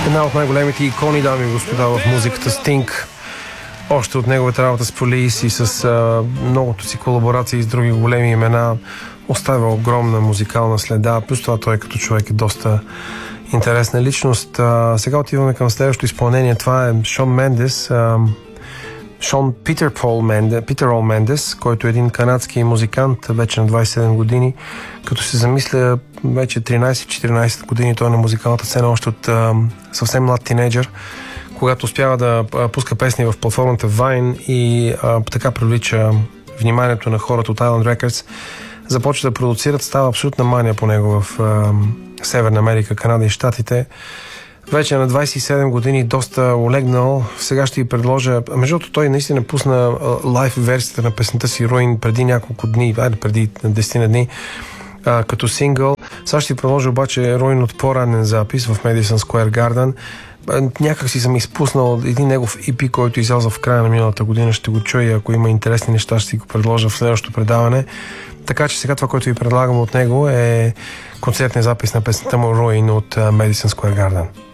Една от най-големите икони, дами и господа, в музиката, Стинг. Още от неговата работа с Police и с многото си колаборации с други големи имена оставя огромна музикална следа. Плюс това той като човек е доста интересна личност. Сега отиваме към следващото изпълнение. Това е Шон Мендес. Питер Ол Мендес, който е един канадски музикант, вече на 27 години. Като се замисля, вече 13-14 години той е на музикалната сцена, още от съвсем млад тинейджър, когато успява да пуска песни в платформата Vine и така привлича вниманието на хората от Island Records. Започва да продуцират, става абсолютна мания по него в Северна Америка, Канада и Щатите. Вече на 27 години, доста олегнал. Сега ще ви предложа... Между другото, той наистина пусна лайв версията на песента си Ruin преди няколко дни, преди 10 дни, като сингъл. Сега ще ви предложа обаче Ruin от по-ранен запис в Madison Square Garden. Някак си съм изпуснал един негов EP, който изляза в края на миналата година. Ще го чуя, ако има интересни неща, ще си го предложа в следващото предаване. Така че сега това, което ви предлагам от него, е концертния запис на песента му Ruin от Madison Square Garden.